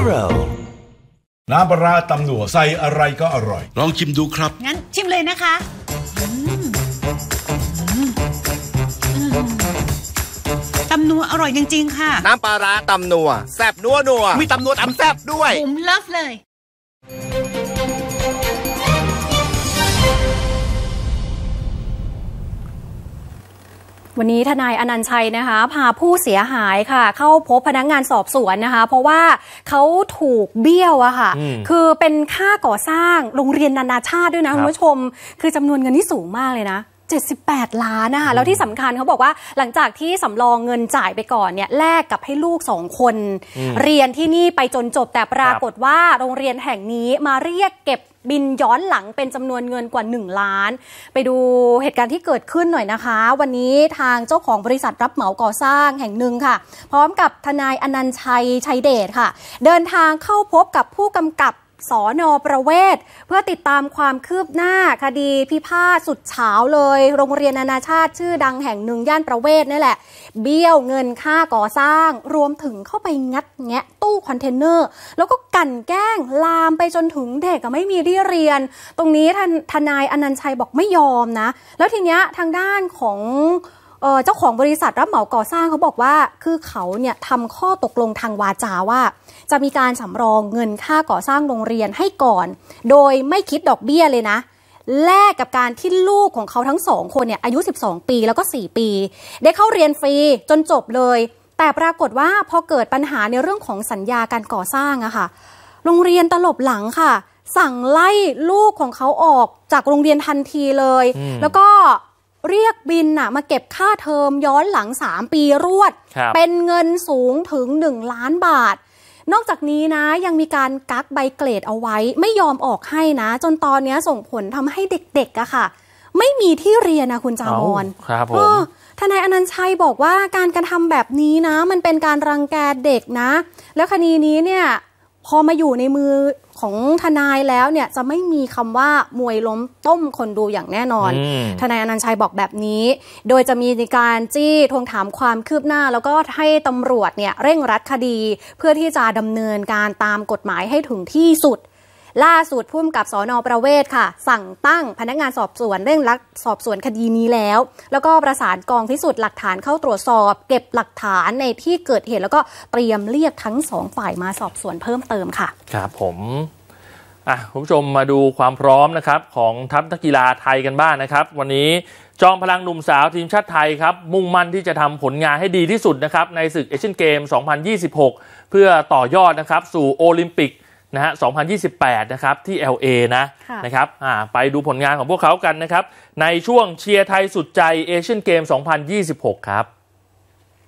Arrow น้ำปลาร้าตำหนัวใส่อะไรก็อร่อยลองชิมดูครับงั้นชิมเลยนะคะตำนัวอร่อยจริงๆค่ะน้ำปลาร้าตำนัวแซ่บนัวมีตำนัวตำแซ่บด้วยผมเลิฟเลยวันนี้ทนายอนันต์ชัยนะคะพาผู้เสียหายค่ะเข้าพบพนักงานสอบสวนนะคะเพราะว่าเขาถูกเบี้ยวอะค่ะคือเป็นค่าก่อสร้างโรงเรียนนานาชาติด้วยนะคุณผู้ชมคือจำนวนเงินที่สูงมากเลยนะ78 ล้านนะคะแล้วที่สำคัญเขาบอกว่าหลังจากที่สำรองเงินจ่ายไปก่อนเนี่ยแลกกับให้ลูก2 คนเรียนที่นี่ไปจนจบแต่ปรากฏว่าโรงเรียนแห่งนี้มาเรียกเก็บบินย้อนหลังเป็นจำนวนเงินกว่า1 ล้านไปดูเหตุการณ์ที่เกิดขึ้นหน่อยนะคะวันนี้ทางเจ้าของบริษัทรับเหมาก่อสร้างแห่งหนึ่งค่ะพร้อมกับทนายอนันต์ชัยชัยเดชค่ะเดินทางเข้าพบกับผู้กำกับสน.ประเวศเพื่อติดตามความคืบหน้าคดีพิพาทสุดเฉาเลยโรงเรียนนานาชาติชื่อดังแห่งหนึ่งย่านประเวศนี่แหละเบี้ยวเงินค่าก่อสร้างรวมถึงเข้าไปงัดแงะตู้คอนเทนเนอร์แล้วก็กั่นแกล้งลามไปจนถึงเด็กไม่มีที่เรียนตรงนี้ทนายอนันต์ชัยบอกไม่ยอมนะแล้วทีเนี้ยทางด้านของเจ้าของบริษัทรับเหมาก่อสร้างเขาบอกว่าคือเขาเนี่ยทำข้อตกลงทางวาจาว่าจะมีการสำรองเงินค่าก่อสร้างโรงเรียนให้ก่อนโดยไม่คิดดอกเบี้ยเลยนะแลกกับการที่ลูกของเขาทั้ง2 คนเนี่ยอายุ12 ปีแล้วก็4 ปีได้เข้าเรียนฟรีจนจบเลยแต่ปรากฏว่าพอเกิดปัญหาในเรื่องของสัญญาการก่อสร้างอะค่ะโรงเรียนตลบหลังค่ะสั่งไล่ลูกของเขาออกจากโรงเรียนทันทีเลยแล้วก็เรียกบินมาเก็บค่าเทอมย้อนหลัง3 ปีรวดเป็นเงินสูงถึง1 ล้านบาทนอกจากนี้นะยังมีการกักใบเกรดเอาไว้ไม่ยอมออกให้นะจนตอนนี้ส่งผลทำให้เด็กๆอะค่ะไม่มีที่เรียนนะคุณจามอนครับผมทนายอนันต์ชัยบอกว่าการกระทำแบบนี้นะมันเป็นการรังแกเด็กนะแล้วคดีนี้เนี่ยพอมาอยู่ในมือของทนายแล้วเนี่ยจะไม่มีคำว่ามวยล้มต้มคนดูอย่างแน่นอนทนายอนันต์ชัยบอกแบบนี้โดยจะมีในการจี้ทวงถามความคืบหน้าแล้วก็ให้ตำรวจเนี่ยเร่งรัดคดีเพื่อที่จะดำเนินการตามกฎหมายให้ถึงที่สุดล่าสุดผู้กำกับสน.ประเวศค่ะสั่งตั้งพนักงานสอบสวนเร่งรัดสอบสวนคดีนี้แล้วก็ประสานกองพิสูจน์หลักฐานเข้าตรวจสอบเก็บหลักฐานในที่เกิดเหตุแล้วก็เตรียมเรียกทั้ง2 ฝ่ายมาสอบสวนเพิ่มเติมค่ะครับผมคุณผู้ชมมาดูความพร้อมนะครับของทัพนักกีฬาไทยกันบ้าง นะครับวันนี้จอมพลังหนุ่มสาวทีมชาติไทยครับมุ่งมั่นที่จะทำผลงานให้ดีที่สุดนะครับในศึกเอเชียนเกม 2026 เพื่อต่อยอดนะครับสู่โอลิมปิกนะฮะ 2028 นะครับที่ LA นะครับไปดูผลงานของพวกเขากันนะครับในช่วงเชียร์ไทยสุดใจเอเชียนเกม 2026 ครับ